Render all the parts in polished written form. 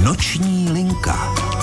Noční linka.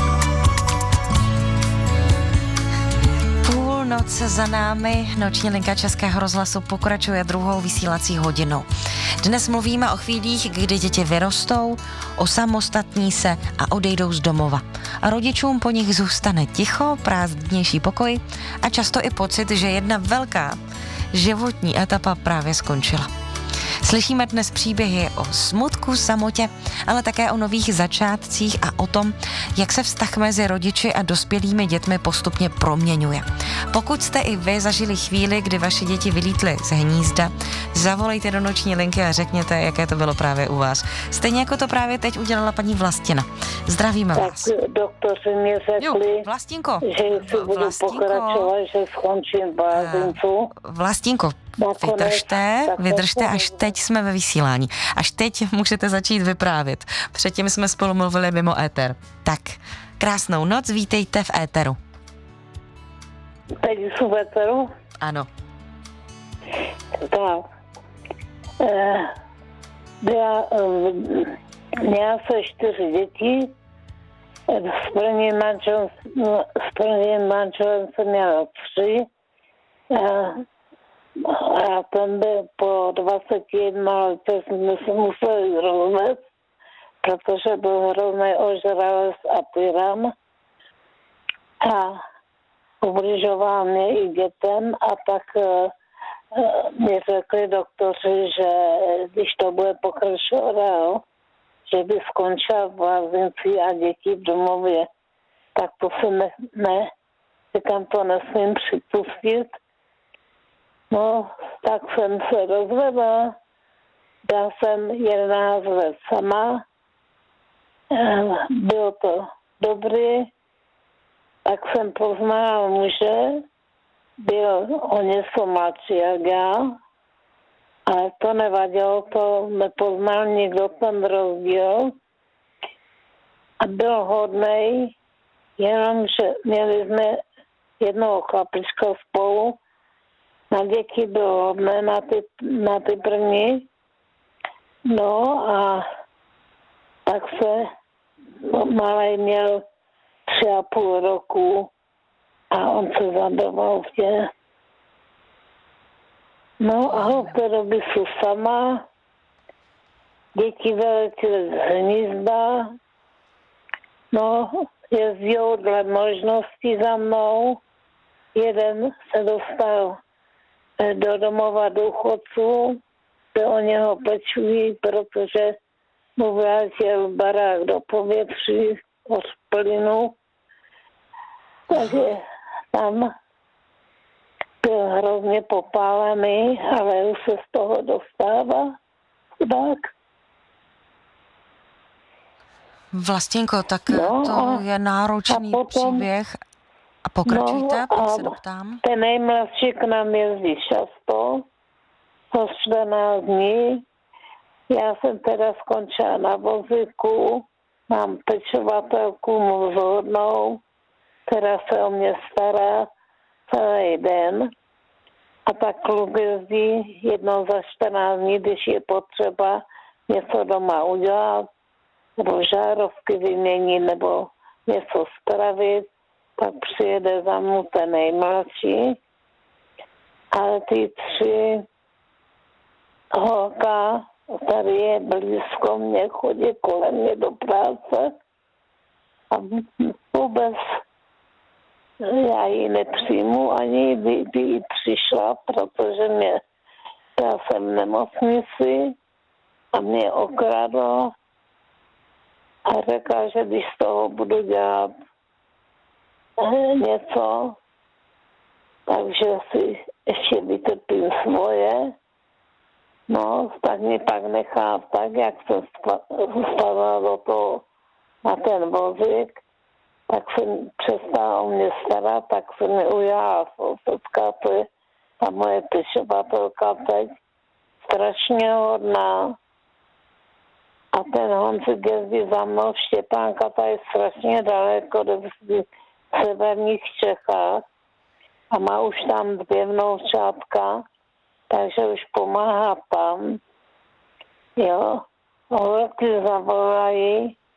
Noc za námi, noční linka Českého rozhlasu pokračuje druhou vysílací hodinou. Dnes mluvíme o chvílích, kdy děti vyrostou, osamostatní se a odejdou z domova. A rodičům po nich zůstane ticho, prázdnější pokoj a často i pocit, že jedna velká životní etapa právě skončila. Slyšíme dnes příběhy o smutku, samotě, ale také o nových začátcích a o tom, jak se vztah mezi rodiči a dospělými dětmi postupně proměňuje. Pokud jste i vy zažili chvíli, kdy vaše děti vylítly z hnízda, zavolejte do noční linky a řekněte, jaké to bylo právě u vás. Stejně jako to právě teď udělala paní Vlastina. Zdravíme vás. Tak doktoři mě řekli, Vlastinko, že si budu pokračovat, že skončím v blázincu. Vlastinko, vydržte, až teď jsme ve vysílání. Až teď můžete začít vyprávět. Předtím jsme spolu mluvili mimo éter. Tak, krásnou noc, vítejte v éteru. Teď jsou v éteru? Ano. Tak. Měla se 4 děti. S prvním manželem jsem měla 3. A ten byl po 21 letech jsme se museli rozvést, protože byl hrozný ožralec a tyran. A ubližoval mě i dětem a tak mi řekli doktoři, že když to bude pokračovat, že by skončila v lázinci a děti v domově. Tak to se říkám, to nesmím připustit. No, tak jsem se rozvedla, byla jsem 11 let sama, bylo to dobré, tak jsem poznala muže, byl o něco mladší jak já, ale to nevadilo, to nepoznal nikdo ten rozdíl a byl hodnej, jenomže měli jsme jednoho chlapička spolu. Na děti bylo hodné, na ty první. No a tak se malej měl 3,5 roku a on se zadoval v tě. No a od té doby jsou sama. Děti vyletěly z hnízda. No, jezdil dle možností za mnou. Jeden se dostal do domova důchodců, kde o něho pečují, protože mu vrátil barák do povětří od plynu. Takže tam byl hrozně popálený, ale už se z toho dostává. Tak. Vlastinko, tak to je náročný příběh. A pokračujte, pak se doptám. Ten nejmladší k nám jezdí často, po 14 dní. Já jsem teda skončila na vozíku, mám pečovatelku mozhodnou, která se o mě stará celý den. A tak kluk jezdí jednou za 14 dní, když je potřeba něco doma udělat, nebo žárovky vyměnit, nebo něco spravit. Tak přijede za mnou ten nejmladší, ale ty 3 holka, tady je blízko mě, chodí kolem mě do práce a vůbec já ji nepřijmu, ani by přišla, protože já jsem v nemocnici a mě okradl a řekla, že když z toho budu dělat něco, takže si ještě vytrpím svoje. No, tak mi pak nechá tak, jak jsem spadla do toho na ten vozík, tak jsem přestala o mě starat, tak se mi ujala sousedka, to je ta moje pečovatelka teď, strašně hodná. A ten Honzik jezdí za mnou, Štěpánka, ta je strašně daleko, v severních Čechách a má už tam 2 vnoučátka, takže už pomáhá tam. Jo, holky zavolají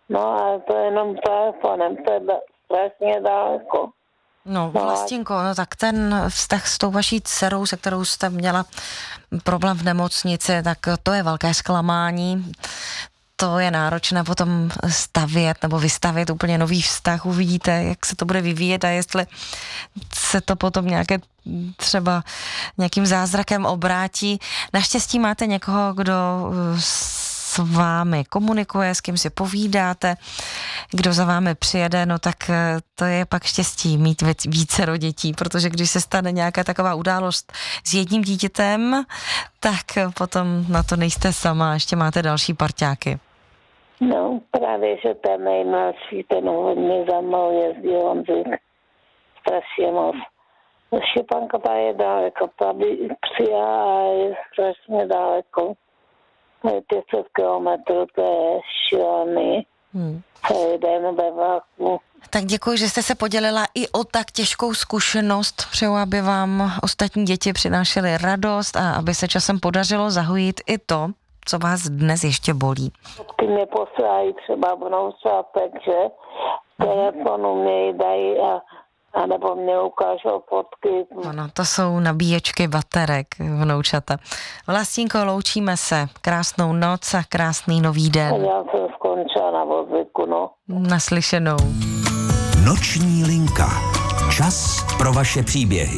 No ale to je jenom telefonem, to je strašně daleko. No, Vlastinko, no tak ten vztah s tou vaší dcerou, se kterou jste měla problém v nemocnici, tak to je velké zklamání. To je náročné potom stavět nebo vystavět úplně nový vztah. Uvidíte, jak se to bude vyvíjet a jestli se to potom nějaké třeba nějakým zázrakem obrátí. Naštěstí máte někoho, kdo s vámi komunikuje, s kým si povídáte, kdo za vámi přijede, no tak to je pak štěstí mít vícero dětí, protože když se stane nějaká taková událost s jedním dítětem, tak potom na to nejste sama, ještě máte další parťáky. No, právě, že ten nejmladší, ten hodně za mnou jezdí, Honzik, strašně moc. Štěpánka ta je daleko, tady přijá a je strašně daleko. To je 500 kilometrů, to je šílený. Celý den ve vlaku. Tak děkuji, že jste se podělila i o tak těžkou zkušenost. Přeju, aby vám ostatní děti přinášely radost a aby se časem podařilo zahojit i to, co vás dnes ještě bolí. Ty mě posílají třeba vnoučátek, že telefonu mě dají a nebo mě ukážou fotky. Ano, to jsou nabíječky baterek, vnoučata. Vlastínko, loučíme se. Krásnou noc a krásný nový den. Já jsem skončila na vozíku, no. Naslyšenou. Noční linka. Čas pro vaše příběhy.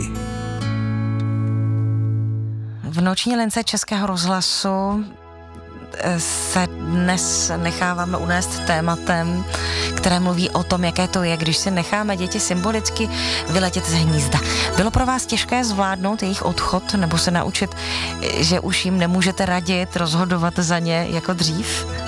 V noční lince Českého rozhlasu se dnes necháváme unést tématem, které mluví o tom, jaké to je, když si necháme děti symbolicky vyletět z hnízda. Bylo pro vás těžké zvládnout jejich odchod nebo se naučit, že už jim nemůžete radit, rozhodovat za ně jako dřív?